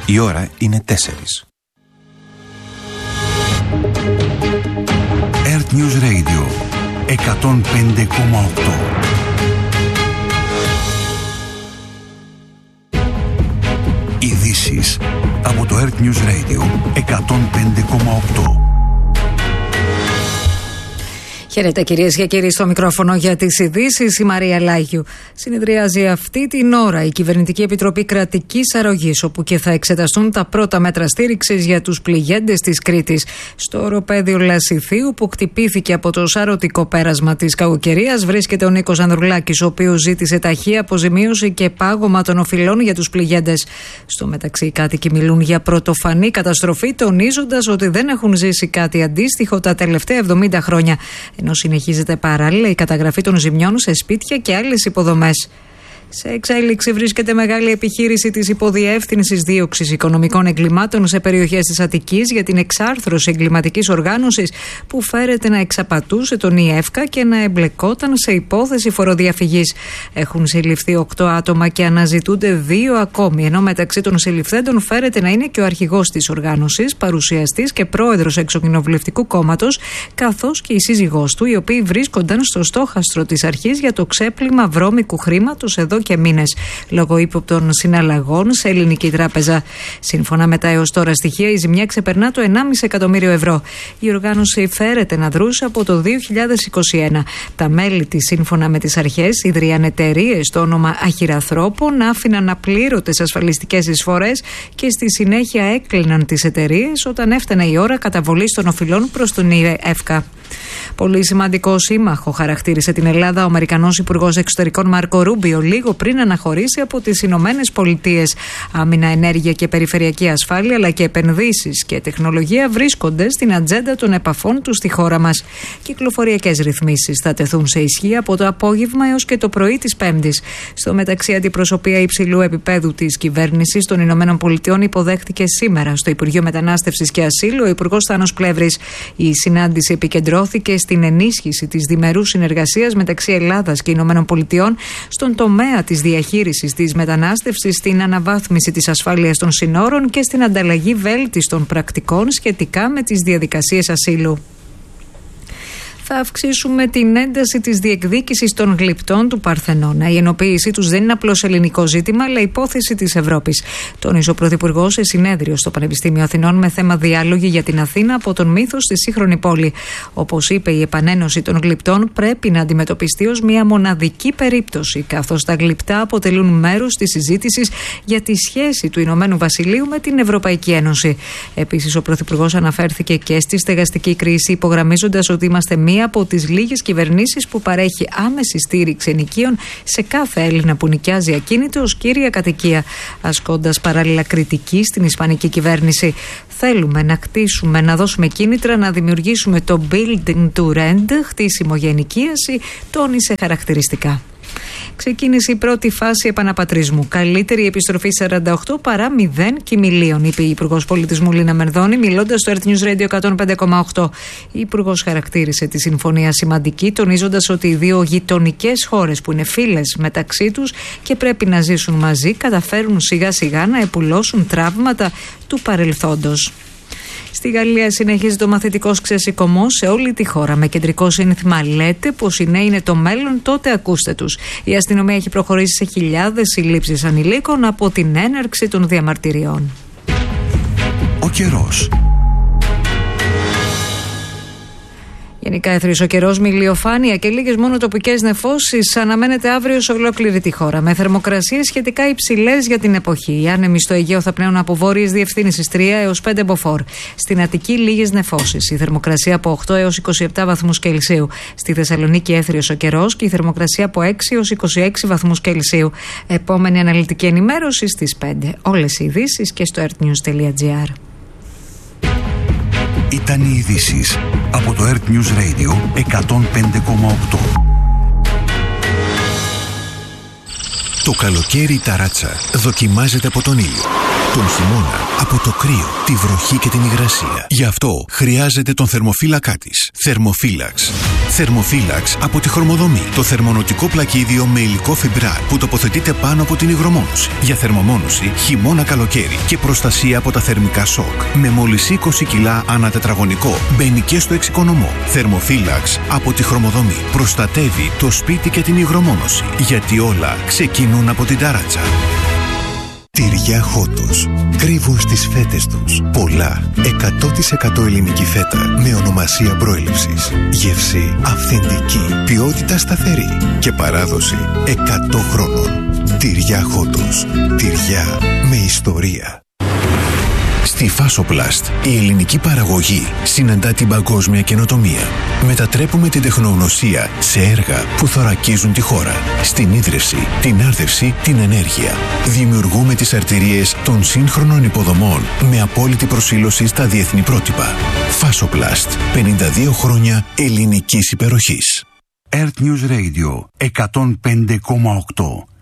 Η ώρα είναι 4. Earth News Radio 105,8. Ειδήσεις από το Earth News Radio 105,8. Χαίρετε κυρίες και κύριοι, στο μικρόφωνο για τις ειδήσεις η Μαρία Λάγιου. Συνεδριάζει αυτή την ώρα η Κυβερνητική Επιτροπή Κρατικής Αρρωγής, όπου και θα εξεταστούν τα πρώτα μέτρα στήριξης για τους πληγέντες της Κρήτης. Στο οροπέδιο Λασιθίου, που χτυπήθηκε από το σαρωτικό πέρασμα της κακοκαιρίας, βρίσκεται ο Νίκος Ανδρουλάκης, ο οποίος ζήτησε ταχεία αποζημίωση και πάγωμα των οφειλών για τους πληγέντες. Στο μεταξύ, οι κάτοικοι μιλούν για πρωτοφανή καταστροφή, τονίζοντας ότι δεν έχουν ζήσει κάτι αντίστοιχο τα τελευταία 70 χρόνια. Ενώ συνεχίζεται παράλληλα η καταγραφή των ζημιών σε σπίτια και άλλες υποδομές. Σε εξέλιξη βρίσκεται μεγάλη επιχείρηση της Υποδιεύθυνσης Δίωξης Οικονομικών Εγκλημάτων σε περιοχές της Αττικής για την εξάρθρωση εγκληματικής οργάνωσης που φέρεται να εξαπατούσε τον ΙΕΦΚΑ και να εμπλεκόταν σε υπόθεση φοροδιαφυγής. Έχουν συλληφθεί 8 άτομα και αναζητούνται 2 ακόμη, ενώ μεταξύ των συλληφθέντων φέρεται να είναι και ο αρχηγός της οργάνωσης, παρουσιαστής και πρόεδρος εξοκοινοβουλευτικού κόμματος, καθώς και η σύζυγός του, οι οποίοι βρίσκονταν στο στόχαστρο της αρχής για το ξέπλυμα βρώμικου χρήματος εδώ και μήνες, λόγω ύποπτων συναλλαγών σε ελληνική τράπεζα. Σύμφωνα με τα έως τώρα στοιχεία, η ζημιά ξεπερνά το 1,5 εκατομμύριο ευρώ. Η οργάνωση φέρεται να δρούσε από το 2021. Τα μέλη της, σύμφωνα με τις αρχές, ιδρύαν εταιρείες στο όνομα αχυρανθρώπων, άφηναν απλήρωτες ασφαλιστικές εισφορές και στη συνέχεια έκλειναν τις εταιρείες όταν έφτανε η ώρα καταβολής των οφειλών προς τον ΙΕΦΚΑ. Πολύ σημαντικό σύμμαχο χαρακτήρισε την Ελλάδα ο Αμερικανός Υπουργός Εξωτερικών Μάρκο Ρούμπιο λίγο πριν αναχωρήσει από τις Ηνωμένες Πολιτείες. Άμυνα, ενέργεια και περιφερειακή ασφάλεια, αλλά και επενδύσεις και τεχνολογία βρίσκονται στην ατζέντα των επαφών του στη χώρα μας. Κυκλοφοριακές ρυθμίσεις θα τεθούν σε ισχύ από το απόγευμα έως και το πρωί της Πέμπτης. Στο μεταξύ, αντιπροσωπεία υψηλού επίπεδου της κυβέρνησης των Ηνωμένων Πολιτειών υποδέχτηκε σήμερα στο Υπουργείο Μετανάστευσης και Ασύλου ο Υπουργός Θάνος Πλεύρης. Η συνάντηση επικεντρώθηκε στην ενίσχυση της διμερούς συνεργασίας μεταξύ Ελλάδας και Ηνωμένων Πολιτειών στον τομέα της διαχείρισης της μετανάστευσης, στην αναβάθμιση της ασφάλειας των συνόρων και στην ανταλλαγή βέλτιστων πρακτικών σχετικά με τις διαδικασίες ασύλου. Θα αυξήσουμε την ένταση της διεκδίκησης των γλυπτών του Παρθενώνα. Η ενοποίησή τους δεν είναι απλώς ελληνικό ζήτημα, αλλά υπόθεση της Ευρώπης. Τόνισε ο Πρωθυπουργός σε συνέδριο στο Πανεπιστήμιο Αθηνών με θέμα διάλογοι για την Αθήνα από τον μύθο στη σύγχρονη πόλη. Όπως είπε, η επανένωση των γλυπτών πρέπει να αντιμετωπιστεί ως μια μοναδική περίπτωση, καθώς τα γλυπτά αποτελούν μέρος της συζήτησης για τη σχέση του Ηνωμένου Βασιλείου με την Ευρωπαϊκή Ένωση. Επίσης, ο Πρωθυπουργός αναφέρθηκε και στη στεγαστική κρίση, υπογραμμίζοντας ότι είμαστε μία από τις λίγες κυβερνήσεις που παρέχει άμεση στήριξη ενοικίων σε κάθε Έλληνα που νοικιάζει ακίνητο ως κύρια κατοικία, ασκώντας παράλληλα κριτική στην ισπανική κυβέρνηση. Θέλουμε να κτίσουμε, να δώσουμε κίνητρα, να δημιουργήσουμε το building to rent, χτίσιμο για ενοικίαση, τόνισε χαρακτηριστικά. Ξεκίνησε η πρώτη φάση επαναπατρισμού. Καλύτερη επιστροφή 48 παρά 0 κοιμηλίων, είπε η Υπουργός Πολιτισμού Λίνα Μερδώνη, μιλώντας στο Earth News Radio 105,8. Η Υπουργός χαρακτήρισε τη συμφωνία σημαντική, τονίζοντας ότι οι δύο γειτονικές χώρες που είναι φίλες μεταξύ τους και πρέπει να ζήσουν μαζί, καταφέρουν σιγά σιγά να επουλώσουν τραύματα του παρελθόντος. Στη Γαλλία συνεχίζει το μαθητικός ξεσηκωμός σε όλη τη χώρα με κεντρικό σύνθημα «Λέτε πως οι νέοι είναι το μέλλον, τότε ακούστε τους». Η αστυνομία έχει προχωρήσει σε χιλιάδες συλλήψεις ανηλίκων από την έναρξη των διαμαρτυριών. Ο καιρός. Γενικά έθριος ο καιρός με ηλιοφάνεια και λίγες μόνο τοπικές νεφώσεις αναμένεται αύριο σε ολόκληρη τη χώρα. Με θερμοκρασίες σχετικά υψηλές για την εποχή. Οι άνεμοι στο Αιγαίο θα πνέουν από βόρειες διευθύνσεις 3 έως 5 μποφόρ. Στην Αττική λίγες νεφώσεις. Η θερμοκρασία από 8 έως 27 βαθμούς Κελσίου. Στη Θεσσαλονίκη έθριος ο καιρός και η θερμοκρασία από 6 έως 26 βαθμούς Κελσίου. Επόμενη αναλυτική ενημέρωση στις 5. Όλες οι ειδήσεις και στο earthnews.gr. Ήταν οι ειδήσεις από το Earth News Radio 105,8. Το καλοκαίρι η ταράτσα δοκιμάζεται από τον ήλιο. τον χειμώνα από το κρύο, τη βροχή και την υγρασία. Γι' αυτό χρειάζεται τον θερμοφύλακά της. Θερμοφύλαξ. Θερμοφύλαξ από τη Χρωμοδομή. Το θερμονοτικό πλακίδιο με υλικό φιμπράρ που τοποθετείται πάνω από την υγρομόνωση. Για θερμομόνωση χειμώνα-καλοκαίρι και προστασία από τα θερμικά σοκ. Με μόλις 20 κιλά ανά τετραγωνικό. Μπαίνει και στο εξοικονομό. Θερμοφύλαξ από τη Χρωμοδομή. Προστατεύει το σπίτι και την υγρομόνωση. Γιατί όλα ξεκινούν από την ταράτσα. Τυριά Χότος. Κρύβουν στις φέτες τους πολλά 100% ελληνική φέτα με ονομασία προέλευσης. Γεύση αυθεντική, ποιότητα σταθερή και παράδοση 100 χρόνων. Τυριά Χότος. Τυριά με ιστορία. Στη Φάσοπλαστ, η ελληνική παραγωγή συναντά την παγκόσμια καινοτομία. Μετατρέπουμε την τεχνογνωσία σε έργα που θωρακίζουν τη χώρα. Στην ίδρυυση, την άρδευση, την ενέργεια. Δημιουργούμε τις αρτηρίες των σύγχρονων υποδομών με απόλυτη προσήλωση στα διεθνή πρότυπα. Φάσοπλαστ, 52 χρόνια ελληνικής υπεροχής. Earth News Radio 105,8.